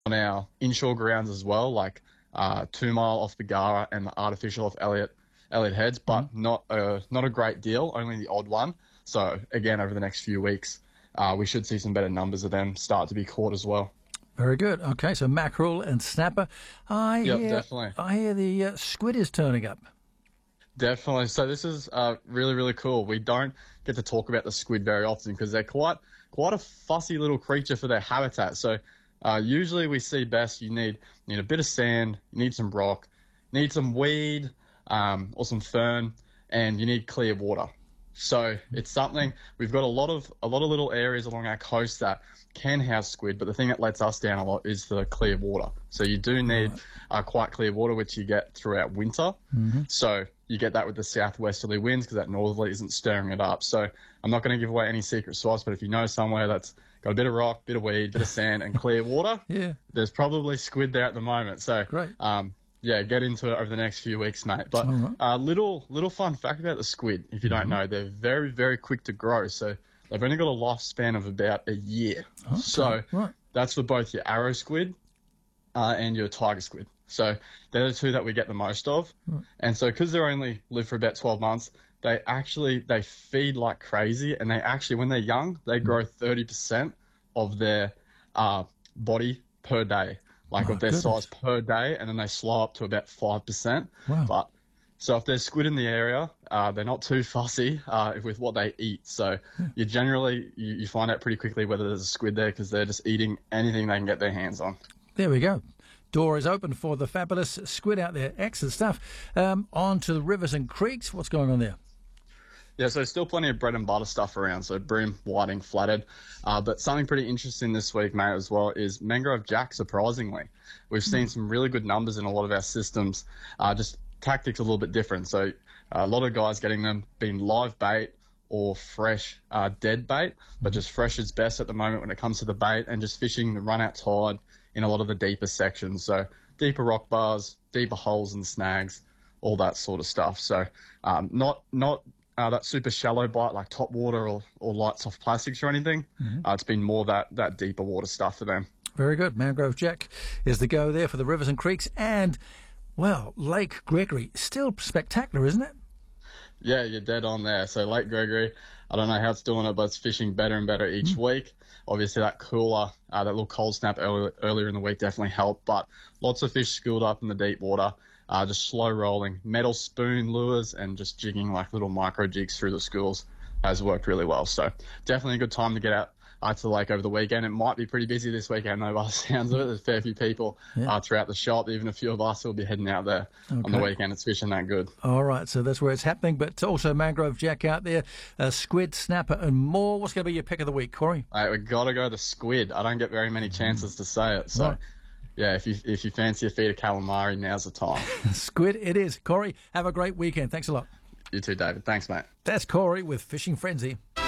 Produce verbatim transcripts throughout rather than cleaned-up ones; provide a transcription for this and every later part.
on our inshore grounds as well, like uh, Two Mile off Bagara and the Artificial off Elliot Elliot Heads, but mm-hmm. not a not a great deal, only the odd one. So again, over the next few weeks, uh, we should see some better numbers of them start to be caught as well. Very good. Okay, so mackerel and snapper. I yep, hear, definitely. I hear the uh, squid is turning up. Definitely. So this is uh, really, really cool. We don't get to talk about the squid very often because they're quite quite a fussy little creature for their habitat. So uh, usually we see best you need you need a bit of sand, you need some rock, you need some weed um, or some fern, and you need clear water. So it's something we've got a lot of a lot of little areas along our coast that can house squid, but the thing that lets us down a lot is the clear water. So you do need uh, quite clear water, which you get throughout winter. Mm-hmm. So you get that with the southwesterly winds because that northerly isn't stirring it up. So I'm not going to give away any secret sauce, but if you know somewhere that's got a bit of rock, bit of weed, bit of sand, and clear water, yeah, there's probably squid there at the moment. So great. Um, yeah, get into it over the next few weeks, mate. But a right. uh, little little fun fact about the squid, if you don't mm-hmm. know, they're very, very quick to grow. So they've only got a lifespan of about a year. Okay. So right. that's for both your arrow squid uh, and your tiger squid. So they're the two that we get the most of. Right. And so because they only live for about twelve months, they actually, they feed like crazy. And they actually, when they're young, they grow thirty percent of their uh, body per day. Like oh, of their goodness. size per day, and then they slow up to about five percent. Wow. But so if there's squid in the area, uh, they're not too fussy uh, with what they eat. So yeah. you generally, you, you find out pretty quickly whether there's a squid there because they're just eating anything they can get their hands on. There we go. Door is open for the fabulous squid out there. Excellent stuff. Um, on to the rivers and creeks. What's going on there? Yeah, so still plenty of bread and butter stuff around, so bream, whiting, flathead. Uh, but something pretty interesting this week, mate, as well, is mangrove jack, surprisingly. We've seen some really good numbers in a lot of our systems, uh, just tactics a little bit different. So uh, a lot of guys getting them being live bait or fresh uh, dead bait, but just fresh is best at the moment when it comes to the bait, and just fishing the run-out tide in a lot of the deeper sections. So deeper rock bars, deeper holes and snags, all that sort of stuff. So um, not not... Uh, that super shallow bite like top water or, or light soft plastics or anything. Mm-hmm. Uh, it's been more that, that deeper water stuff for them. Very good. Mangrove jack is the go there for the rivers and creeks. And, well, Lake Gregory, still spectacular, isn't it? Yeah, you're dead on there. So Lake Gregory, I don't know how it's doing it, but it's fishing better and better each mm-hmm. week. Obviously that cooler, uh, that little cold snap early, earlier in the week definitely helped, but lots of fish schooled up in the deep water. Uh, just slow rolling, metal spoon lures and just jigging like little micro jigs through the schools has worked really well. So definitely a good time to get out uh, to the lake over the weekend. It might be pretty busy this weekend though by the sounds of it. There's a fair few people yeah. uh, throughout the shop. Even a few of us will be heading out there okay. on the weekend. It's fishing that good. All right, so that's where it's happening. But also mangrove jack out there, uh, squid, snapper and more. What's going to be your pick of the week, Corey? Uh, we've got to go the squid. I don't get very many chances to say it. So. Right. Yeah, if you if you fancy a feed of calamari, now's the time. Squid it is. Corey, have a great weekend. Thanks a lot. You too, David. Thanks, mate. That's Corey with Fishing Frenzy. The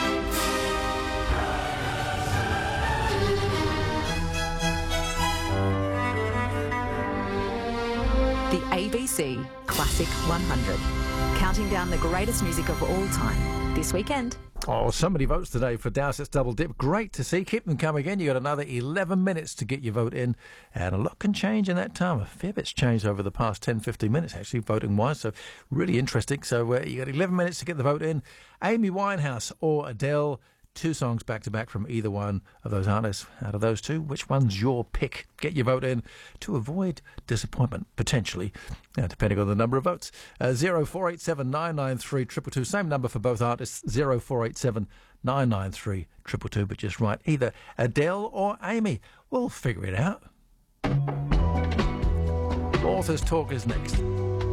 A B C Classic one hundred. Counting down the greatest music of all time. This weekend. Oh, so many votes today for Dowsett's Double Dip. Great to see. Keep them coming in. You've got another eleven minutes to get your vote in. And a lot can change in that time. A fair bit's changed over the past ten, fifteen minutes, actually, voting-wise. So really interesting. So uh, you've got eleven minutes to get the vote in. Amy Winehouse or Adele. Two songs back-to-back from either one of those artists. Out of those two, which one's your pick? Get your vote in to avoid disappointment, potentially, uh, depending on the number of votes. Uh, zero four eight seven nine nine three two two two. Same number for both artists, zero four eight seven nine nine three two two two. But just write either Adele or Amy. We'll figure it out. Authors Talk is next.